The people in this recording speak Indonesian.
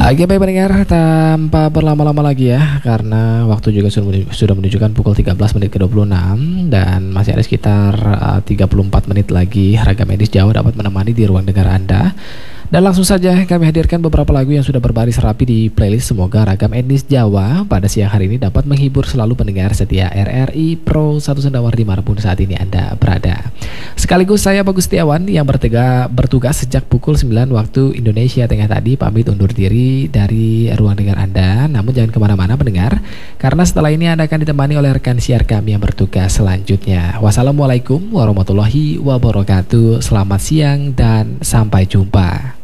Oke baik pendengar, tanpa berlama-lama lagi ya, karena waktu juga sudah menunjukkan pukul 13 menit ke 26 dan masih ada sekitar 34 menit lagi Ragam Etnis Jawa dapat menemani di ruang dengar Anda. Dan langsung saja kami hadirkan beberapa lagu yang sudah berbaris rapi di playlist. Semoga Ragam Etnis Jawa pada siang hari ini dapat menghibur selalu pendengar setia RRI Pro 1 Sendawar dimanapun saat ini Anda berada. Sekaligus saya Bagus Setiawan yang bertugas sejak pukul 9 waktu Indonesia Tengah tadi pamit undur diri dari ruang dengar Anda. Namun jangan kemana-mana pendengar, karena setelah ini Anda akan ditemani oleh rekan siar kami yang bertugas selanjutnya. Wassalamualaikum warahmatullahi wabarakatuh. Selamat siang dan sampai jumpa.